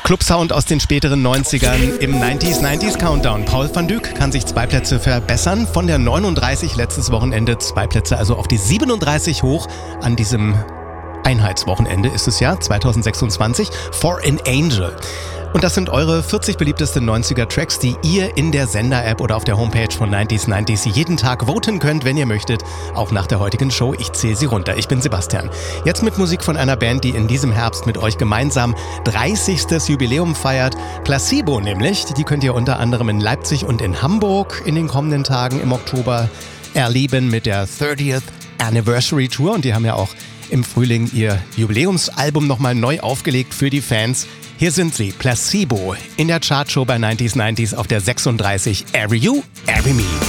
Clubsound aus den späteren 90ern im 90s Countdown. Paul van Dyk kann sich 2 Plätze verbessern. Von der 39 letztes Wochenende 2 Plätze, also auf die 37 hoch an diesem Einheitswochenende ist es ja, 2026. For an Angel. Und das sind eure 40 beliebtesten 90er-Tracks, die ihr in der Sender-App oder auf der Homepage von 90s jeden Tag voten könnt, wenn ihr möchtet. Auch nach der heutigen Show. Ich zähle sie runter. Ich bin Sebastian. Jetzt mit Musik von einer Band, die in diesem Herbst mit euch gemeinsam 30. Jubiläum feiert. Placebo nämlich. Die könnt ihr unter anderem in Leipzig und in Hamburg in den kommenden Tagen im Oktober erleben mit der 30th Anniversary Tour. Und die haben ja auch im Frühling ihr Jubiläumsalbum nochmal neu aufgelegt für die Fans. Hier sind sie, Placebo, in der Chartshow bei 90s auf der 36, Every You, Every Me.